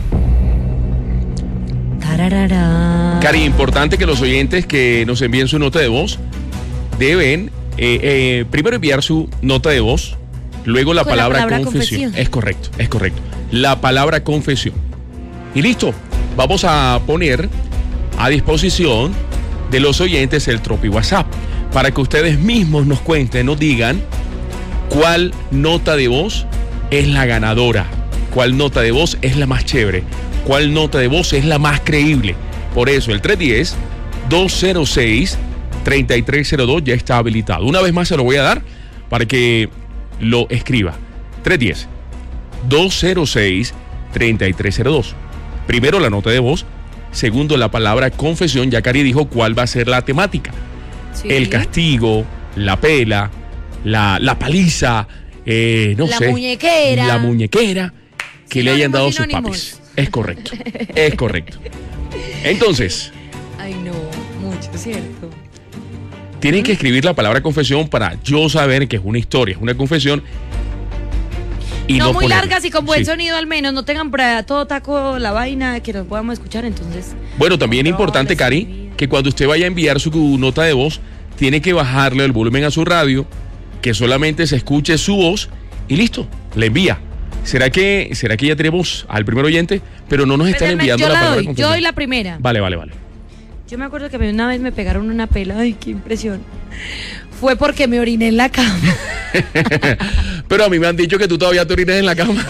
Speaker 2: Tararara.
Speaker 1: Cari, importante que los oyentes que nos envíen su nota de voz deben eh, eh, primero enviar su nota de voz, luego la, palabra,
Speaker 2: la palabra
Speaker 1: confesión.
Speaker 2: confesión.
Speaker 1: Es correcto, es correcto. La palabra confesión. Y listo, vamos a poner a disposición de los oyentes el Tropi WhatsApp para que ustedes mismos nos cuenten, nos digan cuál nota de voz es la ganadora, cuál nota de voz es la más chévere, cuál nota de voz es la más creíble. Por eso el tres uno cero, dos cero seis, tres tres cero dos ya está habilitado. Una vez más se lo voy a dar para que lo escriba. tres uno cero, dos cero seis, tres tres cero dos. Primero la nota de voz, segundo la palabra confesión. Ya Cari dijo cuál va a ser la temática. Sí. El castigo, la pela, la, la paliza, eh, no
Speaker 2: la
Speaker 1: sé.
Speaker 2: muñequera.
Speaker 1: La muñequera que
Speaker 2: Sinónimos,
Speaker 1: le hayan dado
Speaker 2: sinónimos.
Speaker 1: sus papis. Es correcto, es correcto. Entonces,
Speaker 2: ay no, mucho, ¿cierto?
Speaker 1: tienen que escribir la palabra confesión para yo saber que es una historia, es una confesión. Y
Speaker 2: no,
Speaker 1: no
Speaker 2: muy
Speaker 1: ponerla.
Speaker 2: largas y con buen
Speaker 1: Sí.
Speaker 2: sonido al menos, no tengan para todo taco la vaina que nos podamos escuchar, entonces.
Speaker 1: Bueno, también es
Speaker 2: No,
Speaker 1: importante,
Speaker 2: les
Speaker 1: Cari,
Speaker 2: envío.
Speaker 1: que cuando usted vaya a enviar su nota de voz, tiene que bajarle el volumen a su radio, que solamente se escuche su voz y listo, le envía. ¿Será que, será que ya tenemos al primer oyente? Pero no nos están
Speaker 2: Espérenme,
Speaker 1: enviando
Speaker 2: yo
Speaker 1: la
Speaker 2: la
Speaker 1: palabra
Speaker 2: doy, yo
Speaker 1: confesión.
Speaker 2: doy la primera.
Speaker 1: Vale, vale, vale.
Speaker 2: Yo me acuerdo que a mí una vez me pegaron una pela, ay, qué impresión. Fue porque me oriné en la cama.
Speaker 1: Pero a mí me han dicho que tú todavía te orines en la cama.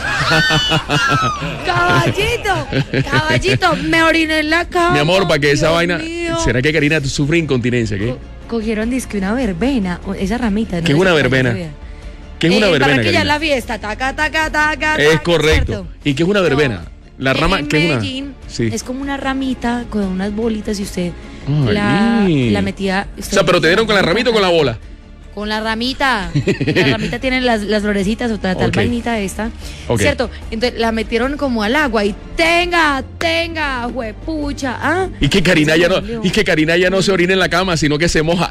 Speaker 2: Caballito, caballito, me oriné en la cama.
Speaker 1: Mi amor, para que esa
Speaker 2: Dios
Speaker 1: vaina...
Speaker 2: mío.
Speaker 1: ¿Será que Karina sufre incontinencia? ¿Qué?
Speaker 2: Cogieron disque una verbena, o esa ramita. ¿no?
Speaker 1: ¿Qué es una verbena? ¿Qué es una
Speaker 2: Eh,
Speaker 1: verbena,
Speaker 2: Para que ya
Speaker 1: Karina?
Speaker 2: la fiesta, taca, taca, taca.
Speaker 1: Es
Speaker 2: taca,
Speaker 1: correcto.
Speaker 2: ¿cierto?
Speaker 1: ¿Y qué es una verbena? La rama,
Speaker 2: en
Speaker 1: ¿qué es una?
Speaker 2: Medellín
Speaker 1: Sí.
Speaker 2: es como una ramita con unas bolitas y usted
Speaker 1: Ay.
Speaker 2: la, la metía.
Speaker 1: O sea, pero te dieron con la ramita o con la bola.
Speaker 2: Con la ramita. La ramita tiene las, las florecitas o tal, tal
Speaker 1: Ok.
Speaker 2: vainita esta.
Speaker 1: Ok.
Speaker 2: ¿Cierto? Entonces la metieron como al agua y tenga, tenga, huepucha. ¿Ah?
Speaker 1: Y que Karina
Speaker 2: Se
Speaker 1: ya
Speaker 2: me
Speaker 1: no,
Speaker 2: dolió.
Speaker 1: y que Karina ya no se orina en la cama, sino que se moja.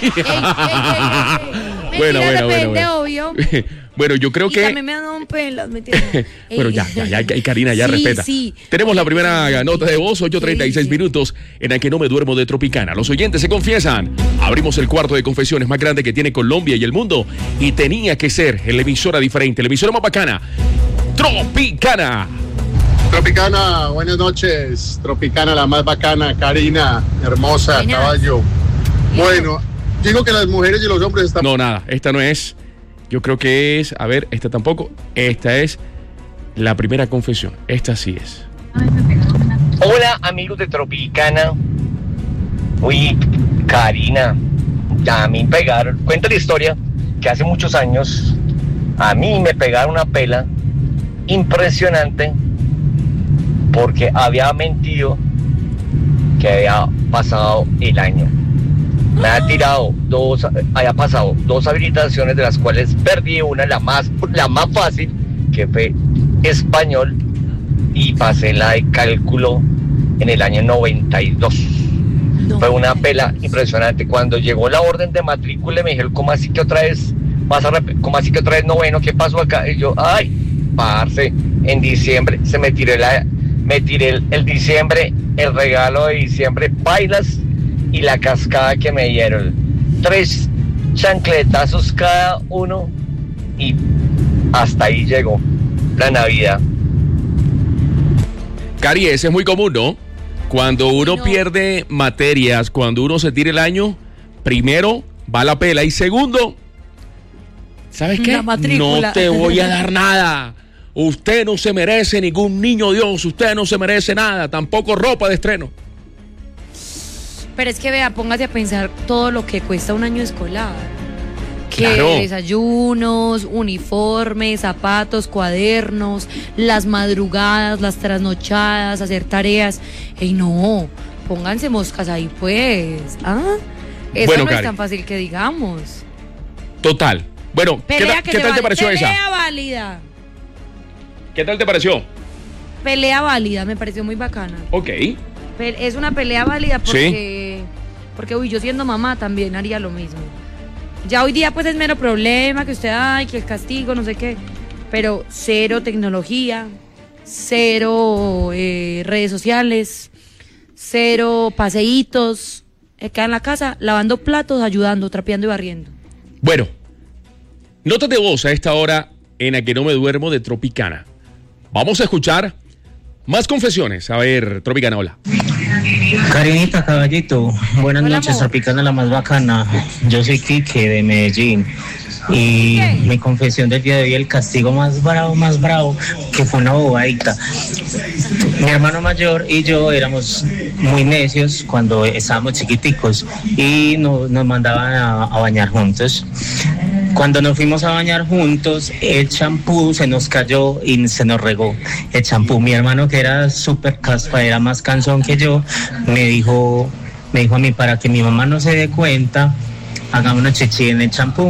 Speaker 1: Bueno,
Speaker 2: Mentira,
Speaker 1: bueno,
Speaker 2: depende,
Speaker 1: bueno,
Speaker 2: obvio.
Speaker 1: Bueno, yo creo
Speaker 2: Y
Speaker 1: que.
Speaker 2: también me han dado un pelo, ¿me entiendes?
Speaker 1: Pero
Speaker 2: Ey.
Speaker 1: ya, ya, ya, ya, Karina, ya
Speaker 2: Sí,
Speaker 1: respeta.
Speaker 2: sí.
Speaker 1: Tenemos la primera nota de voz, ocho treinta y seis minutos, en la que no me duermo de Tropicana. Los oyentes se confiesan. Abrimos el cuarto de confesiones más grande que tiene Colombia y el mundo. Y tenía que ser la emisora diferente, la emisora más bacana. Tropicana.
Speaker 16: Tropicana, buenas noches. Tropicana, la más bacana. Karina, hermosa,
Speaker 2: Buenas.
Speaker 16: caballo. Bueno, digo que las mujeres y los hombres están...
Speaker 1: No, nada, esta no es. Yo creo que es, a ver, esta tampoco. Esta es la primera confesión. Esta sí es.
Speaker 17: Hola amigos de Tropicana. Uy, Karina, a mí me pegaron, cuento la historia, que hace muchos años a mí me pegaron una pela impresionante porque había mentido que había pasado el año. Me ha tirado dos, había pasado dos habilitaciones de las cuales perdí una, la más, la más fácil, que fue español, y pasé la de cálculo en el año noventa y dos.
Speaker 2: No.
Speaker 17: Fue una pela impresionante. Cuando llegó la orden de matrícula me dijeron, ¿cómo así que otra vez vas a rep- cómo así que otra vez noveno? ¿Qué pasó acá? Y yo, ay, parce, en diciembre se me tiré la, me tiré el, el diciembre, el regalo de diciembre, bailas y la cascada que me dieron. Tres chancletazos cada uno y hasta ahí llegó la Navidad.
Speaker 1: Cari, ese es muy común, ¿no? Cuando uno
Speaker 2: no.
Speaker 1: pierde materias, cuando uno se tira el año, primero va la pela y segundo, ¿sabes qué?
Speaker 2: La matrícula.
Speaker 1: No te voy a dar nada. Usted no se merece ningún niño Dios, usted no se merece nada, tampoco ropa de estreno.
Speaker 2: Pero es que vea, póngase a pensar todo lo que cuesta un año escolar. Que
Speaker 1: Claro.
Speaker 2: desayunos, uniformes, zapatos, cuadernos, las madrugadas, las trasnochadas, hacer tareas. Ey, no, pónganse moscas ahí, pues. ¿Ah? Eso
Speaker 1: Bueno,
Speaker 2: no
Speaker 1: Cari.
Speaker 2: es tan fácil que digamos.
Speaker 1: Total. Bueno, ¿qué,
Speaker 2: Pelea
Speaker 1: ta-
Speaker 2: que
Speaker 1: qué
Speaker 2: le
Speaker 1: tal te
Speaker 2: vale-
Speaker 1: pareció
Speaker 2: pelea
Speaker 1: esa?
Speaker 2: válida.
Speaker 1: ¿Qué tal te pareció?
Speaker 2: Pelea válida, me pareció muy bacana.
Speaker 1: Ok.
Speaker 2: Pe- es una pelea válida porque, porque uy, yo siendo mamá también haría lo mismo. Ya hoy día pues es mero problema que usted, ay, que el castigo, no sé qué. Pero cero tecnología, cero eh, redes sociales, cero paseitos. Eh, queda en la casa lavando platos, ayudando, trapeando y barriendo.
Speaker 1: Bueno, notas de voz a esta hora en A Que No Me Duermo de Tropicana. Vamos a escuchar más confesiones. A ver, Tropicana, hola.
Speaker 13: Karinita, caballito, buenas
Speaker 2: Hola,
Speaker 13: noches,
Speaker 2: amor.
Speaker 13: Tropicana la más bacana. Yo soy Quique de Medellín. Y mi confesión del día de hoy, el castigo más bravo, más bravo, que fue una bobadita. Mi hermano mayor y yo éramos muy necios cuando estábamos chiquiticos y no- nos mandaban a, a bañar juntos. Cuando nos fuimos a bañar juntos, el champú se nos cayó y se nos regó el champú. Mi hermano, que era súper caspa, era más cansón que yo, me dijo, me dijo a mí, para que mi mamá no se dé cuenta, hagámonos chichi en el champú.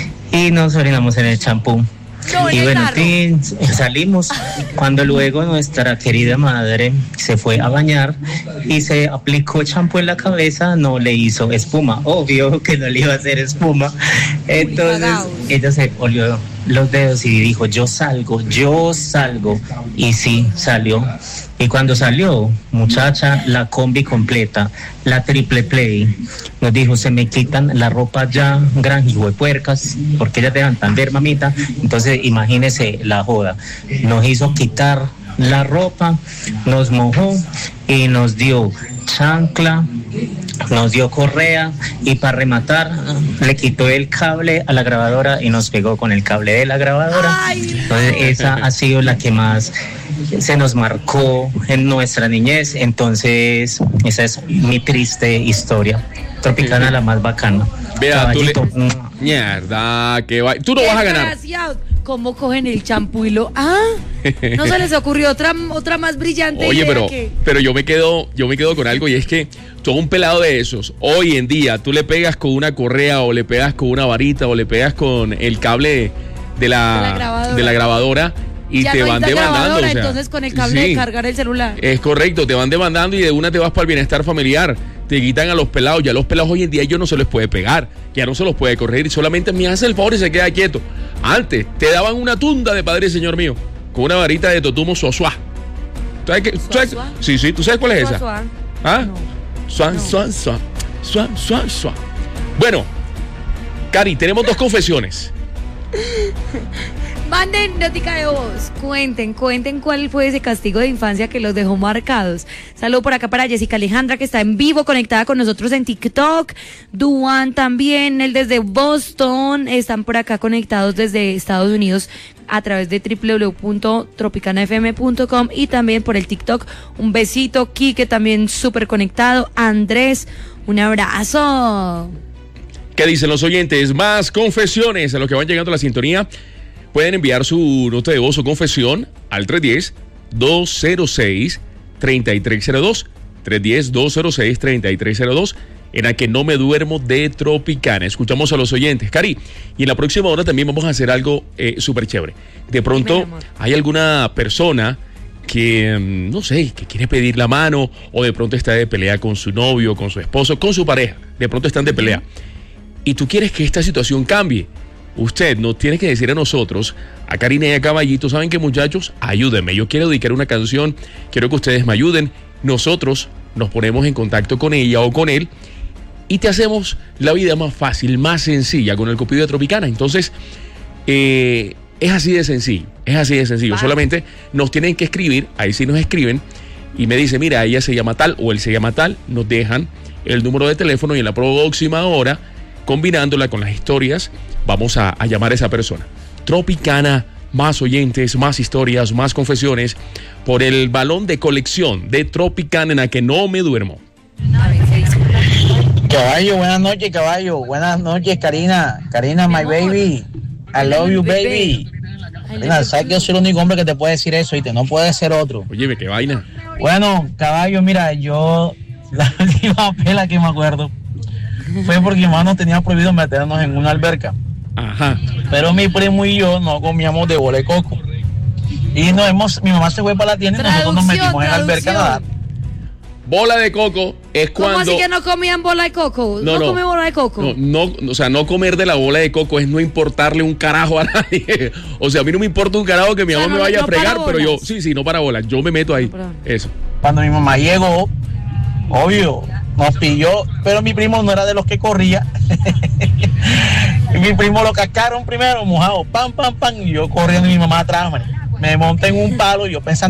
Speaker 13: Y nos orinamos en el champú.
Speaker 2: No, en
Speaker 13: Y
Speaker 2: el
Speaker 13: bueno,
Speaker 2: carro.
Speaker 13: tin, salimos cuando luego nuestra querida madre se fue a bañar y se aplicó champú en la cabeza, no le hizo espuma, obvio que no le iba a hacer espuma. Entonces
Speaker 2: cagaos.
Speaker 13: ella se olió los dedos y dijo, yo salgo, yo salgo. Y sí, salió. Y cuando salió, muchacha, la combi completa, la triple play, nos dijo, se me quitan la ropa ya, gran hijo de puercas, porque ellas dejan tan ver, mamita. Entonces, imagínese la joda. Nos hizo quitar la ropa, nos mojó y nos dio chancla, nos dio correa y para rematar le quitó el cable a la grabadora y nos pegó con el cable de la grabadora. Entonces esa ha sido la que más se nos marcó en nuestra niñez. Entonces esa es mi triste historia. Tropicana la más bacana.
Speaker 1: Vea, tú le...
Speaker 13: Caballito,
Speaker 1: Mierda, que va... Tú no vas a ganar.
Speaker 2: Desgraciados. ¿Cómo cogen el champú y lo... Ah, no se les ocurrió otra, otra más brillante
Speaker 1: Oye,
Speaker 2: idea
Speaker 1: pero,
Speaker 2: que...
Speaker 1: pero yo me quedo, yo me quedo con algo y es que tú a un pelado de esos, hoy en día, tú le pegas con una correa o le pegas con una varita o le pegas con el cable de la,
Speaker 2: De la grabadora.
Speaker 1: de la grabadora y
Speaker 2: ya
Speaker 1: te
Speaker 2: no hay
Speaker 1: van
Speaker 2: la
Speaker 1: demandando.
Speaker 2: grabadora,
Speaker 1: o sea,
Speaker 2: entonces con el cable
Speaker 1: sí,
Speaker 2: de cargar el celular.
Speaker 1: es correcto, te van demandando y de una te vas para el bienestar familiar. Te quitan a los pelados, ya los pelados hoy en día yo no se les puede pegar, ya no se los puede corregir y solamente me hace el favor y se queda quieto. Antes te daban una tunda de padre, señor mío, con una varita de totumo suazua. ¿Sabes qué? ¿Sabes? Sí, sí, ¿tú sabes cuál es esa?
Speaker 2: Suá, suá.
Speaker 1: ¿Ah? Suan, suan, suan, suan, suan, suan. Bueno, Cari, tenemos dos confesiones.
Speaker 2: Manden notica de voz, cuenten, cuenten cuál fue ese castigo de infancia que los dejó marcados. Saludo por acá para Jessica Alejandra, que está en vivo, conectada con nosotros en TikTok. Duan también, él desde Boston. Están por acá conectados desde Estados Unidos a través de doble u doble u doble u punto tropicana f m punto com y también por el TikTok. Un besito, Quique también súper conectado. Andrés, un abrazo.
Speaker 1: ¿Qué dicen los oyentes? Más confesiones a los que van llegando a la sintonía. Pueden enviar su nota de voz o confesión al tres uno cero, dos cero seis, tres tres cero dos. tres uno cero, dos cero seis, tres tres cero dos. En A Que No Me Duermo de Tropicana. Escuchamos a los oyentes. Cari, y en la próxima hora también vamos a hacer algo eh, súper chévere. De pronto,
Speaker 2: Dime, amor.
Speaker 1: hay alguna persona que, mm, no sé, que quiere pedir la mano o de pronto está de pelea con su novio, con su esposo, con su pareja. De pronto están de pelea. Y tú quieres que esta situación cambie. Usted nos tiene que decir a nosotros, a Karina y a Caballito, ¿saben qué, muchachos? Ayúdenme, yo quiero dedicar una canción, quiero que ustedes me ayuden. Nosotros nos ponemos en contacto con ella o con él y te hacemos la vida más fácil, más sencilla con el Cupido de Tropicana. Entonces, eh, es así de sencillo, es así de sencillo.
Speaker 2: Vale.
Speaker 1: Solamente nos tienen que escribir, ahí sí nos escriben y me dice, mira, ella se llama tal o él se llama tal, nos dejan el número de teléfono y en la próxima hora, combinándola con las historias, vamos a, a llamar a esa persona. Tropicana, más oyentes, más historias, más confesiones, por el balón de colección de Tropicana en A Que No Me Duermo.
Speaker 18: Caballo, buenas noches, caballo. Buenas noches, Karina. Karina, my baby. I love you, baby. Karina, sabes que yo soy el único hombre que te puede decir eso y te no puede ser otro.
Speaker 1: Oye, qué vaina.
Speaker 18: Bueno, caballo, mira, yo La última pela que me acuerdo fue porque mi mamá nos tenía prohibido meternos en una alberca.
Speaker 1: Ajá.
Speaker 18: Pero mi primo y yo no comíamos de bola de coco. Y nos hemos, mi mamá se fue para la tienda y nosotros nos metimos en la alberca a nadar.
Speaker 1: Bola de coco es
Speaker 2: ¿Cómo
Speaker 1: cuando...
Speaker 2: así que no comían bola de coco? No,
Speaker 1: No,
Speaker 2: no,
Speaker 1: no.
Speaker 2: comen bola de coco.
Speaker 1: No, no, o sea, no comer de la bola de coco es no importarle un carajo a nadie. O sea, a mí no me importa un carajo que mi
Speaker 18: O sea,
Speaker 1: mamá
Speaker 18: no-
Speaker 1: me vaya
Speaker 18: no
Speaker 1: a fregar,
Speaker 18: para
Speaker 1: pero yo,
Speaker 18: bolas.
Speaker 1: sí, sí, no para bolas, yo me meto ahí. Eso.
Speaker 18: Cuando mi mamá llegó, obvio, nos pilló, pero mi primo no era de los que corría. Y mi primo lo cascaron primero, mojado, pam, pam, pam, y yo corriendo y mi mamá atrás, man. Me monté en un palo y yo pensando